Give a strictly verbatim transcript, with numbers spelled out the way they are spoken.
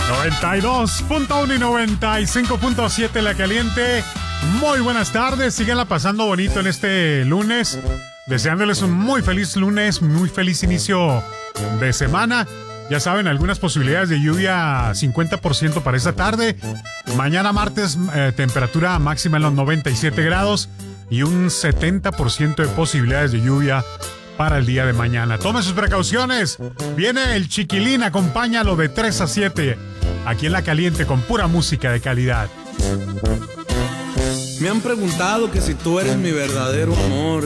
noventa y dos punto uno y noventa y cinco punto siete La Caliente. Muy buenas tardes, síganla pasando bonito en este lunes. Deseándoles un muy feliz lunes, muy feliz inicio de semana. Ya saben, algunas posibilidades de lluvia cincuenta por ciento para esta tarde. Mañana martes, eh, temperatura máxima en los noventa y siete grados y un setenta por ciento de posibilidades de lluvia para el día de mañana. Tome sus precauciones. Viene el Chiquilín, acompáñalo de tres a siete. Aquí en La Caliente con pura música de calidad. Me han preguntado que si tú eres mi verdadero amor.